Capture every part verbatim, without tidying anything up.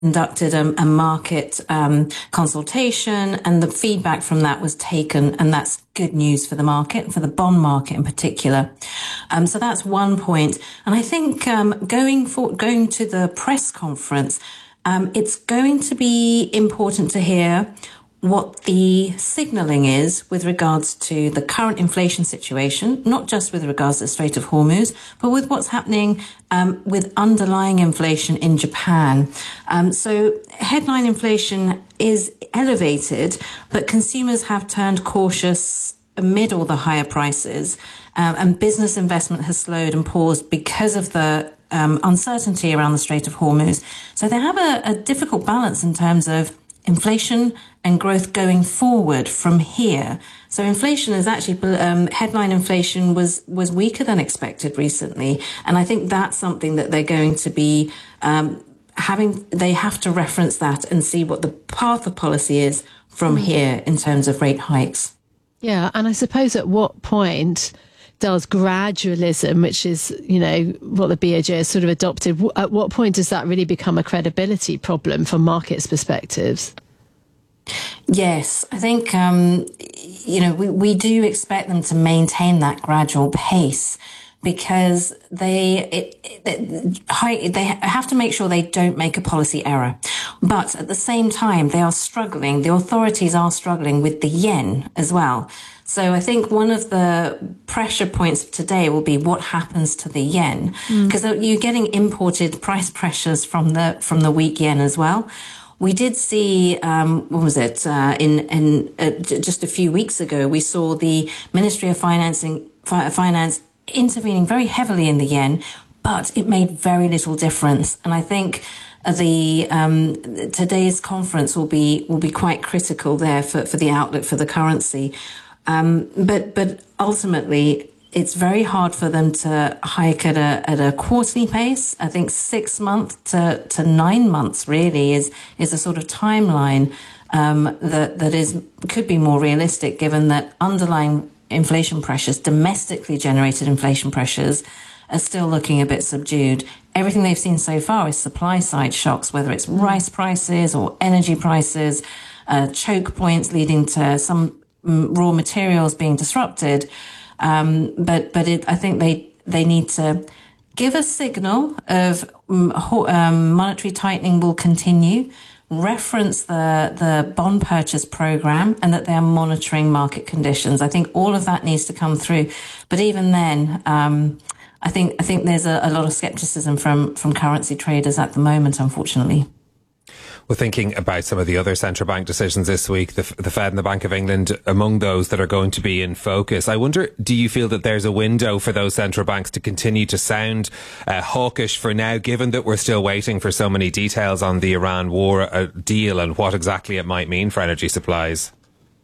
conducted a, a market um, consultation, and the feedback from that was taken, and that's good news for the market, for the bond market in particular. Um, so that's one point. And I think um, going for going to the press conference, um, it's going to be important to hear what the signalling is with regards to the current inflation situation, not just with regards to the Strait of Hormuz, but with what's happening um, with underlying inflation in Japan. Um, so headline inflation is elevated, but consumers have turned cautious amid all the higher prices, um, and business investment has slowed and paused because of the um, uncertainty around the Strait of Hormuz. So they have a, a difficult balance in terms of inflation and growth going forward from here. So inflation is actually, um, headline inflation was, was weaker than expected recently. And I think that's something that they're going to be um, having, they have to reference that and see what the path of policy is from mm. here in terms of rate hikes. Yeah, and I suppose at what point does gradualism, which is, you know, what the B O J has sort of adopted, at what point does that really become a credibility problem from markets' perspectives? Yes, I think, um, you know, we, we do expect them to maintain that gradual pace, because they it, it, they have to make sure they don't make a policy error. But at the same time, they are struggling, the authorities are struggling with the yen as well. So I think one of the pressure points today will be what happens to the yen, because mm. you're getting imported price pressures from the from the weak yen as well. We did see, um, what was it, uh, in, in uh, just a few weeks ago, we saw the Ministry of Financing, Fi- Finance intervening very heavily in the yen, but it made very little difference. And I think the um, today's conference will be will be quite critical there for, for the outlook for the currency. Um, but but ultimately, it's very hard for them to hike at a at a quarterly pace. I think six months to, to nine months really is is a sort of timeline um, that that is could be more realistic, given that underlying inflation pressures, domestically generated inflation pressures, are still looking a bit subdued. Everything they've seen so far is supply side shocks, whether it's rice prices or energy prices, uh, choke points leading to some raw materials being disrupted. Um, but but it, I think they they need to give a signal of um, monetary tightening will continue, reference the the bond purchase program, and that they are monitoring market conditions. I think all of that needs to come through. But even then, um, I think I think there's a, a lot of skepticism from from currency traders at the moment, unfortunately. Well, thinking about some of the other central bank decisions this week, the, the Fed and the Bank of England, among those that are going to be in focus, I wonder, do you feel that there's a window for those central banks to continue to sound uh, hawkish for now, given that we're still waiting for so many details on the Iran war uh, deal and what exactly it might mean for energy supplies?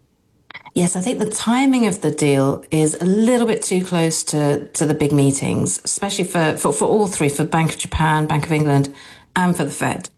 Yes, I think the timing of the deal is a little bit too close to, to the big meetings, especially for, for, for all three, for Bank of Japan, Bank of England, and for the Fed.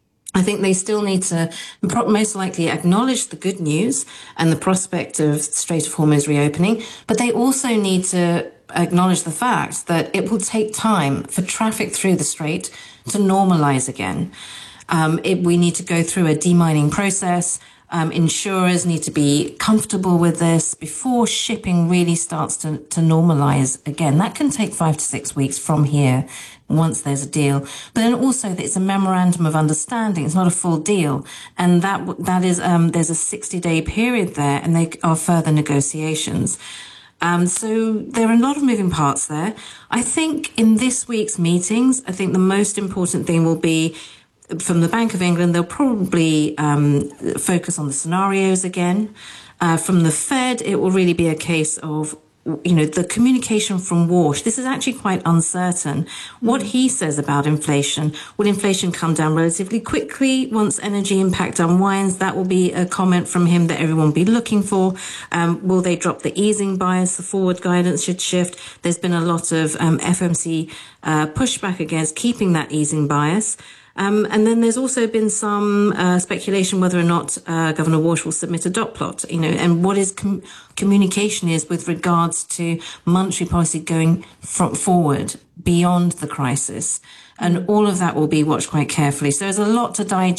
I think they still need to most likely acknowledge the good news and the prospect of Strait of Hormuz reopening, but they also need to acknowledge the fact that it will take time for traffic through the strait to normalize again. Um, it, we need to go through a demining process. Um, insurers need to be comfortable with this before shipping really starts to, to normalize again. That can take five to six weeks from here once there's a deal. But then also it's a memorandum of understanding. It's not a full deal. And that that is, um, there's a sixty day period there, and there are further negotiations. Um, so there are a lot of moving parts there. I think in this week's meetings, I think the most important thing will be, from the Bank of England, they'll probably um, focus on the scenarios again. Uh, from the Fed, it will really be a case of, you know, the communication from Walsh. This is actually quite uncertain. What he says about inflation, will inflation come down relatively quickly once energy impact unwinds? That will be a comment from him that everyone will be looking for. Um, will they drop the easing bias? The forward guidance should shift. There's been a lot of um, F O M C uh, pushback against keeping that easing bias. Um, and then there's also been some uh, speculation whether or not uh, Governor Walsh will submit a dot plot, you know, and what his com- communication is with regards to monetary policy going from forward beyond the crisis. And all of that will be watched quite carefully. So there's a lot to digest.